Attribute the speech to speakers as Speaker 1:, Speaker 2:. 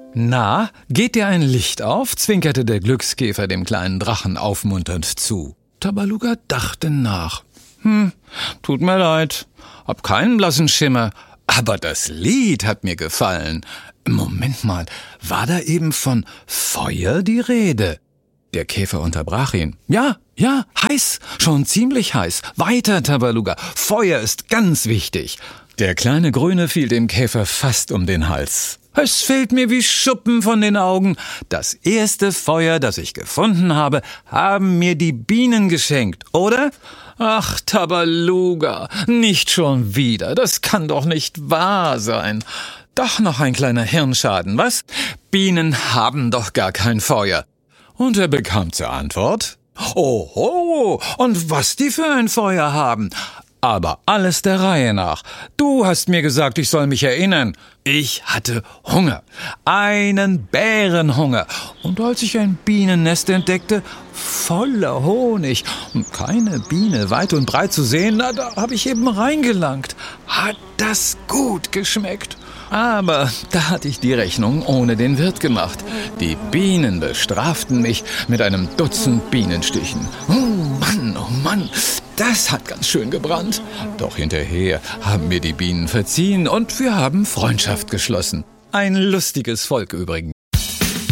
Speaker 1: »Na, geht dir ein Licht auf?« zwinkerte der Glückskäfer dem kleinen Drachen aufmunternd zu. Tabaluga dachte nach. Tut mir leid, hab keinen blassen Schimmer, aber das Lied hat mir gefallen. Moment mal, war da eben von Feuer die Rede? Der Käfer unterbrach ihn. Ja, heiß, schon ziemlich heiß. Weiter, Tabaluga, Feuer ist ganz wichtig. Der kleine Grüne fiel dem Käfer fast um den Hals. Es fällt mir wie Schuppen von den Augen. Das erste Feuer, das ich gefunden habe, haben mir die Bienen geschenkt, oder? Ach, Tabaluga, nicht schon wieder. Das kann doch nicht wahr sein. Doch noch ein kleiner Hirnschaden, was? Bienen haben doch gar kein Feuer. Und er bekam zur Antwort: Oho, und was die für ein Feuer haben. Aber alles der Reihe nach. Du hast mir gesagt, ich soll mich erinnern. Ich hatte Hunger. Einen Bärenhunger. Und als ich ein Bienennest entdeckte, voller Honig und keine Biene weit und breit zu sehen, da habe ich eben reingelangt. Hat das gut geschmeckt. Aber da hatte ich die Rechnung ohne den Wirt gemacht. Die Bienen bestraften mich mit einem Dutzend Bienenstichen. Oh Mann, das hat ganz schön gebrannt. Doch hinterher haben mir die Bienen verziehen und wir haben Freundschaft geschlossen. Ein lustiges Volk übrigens.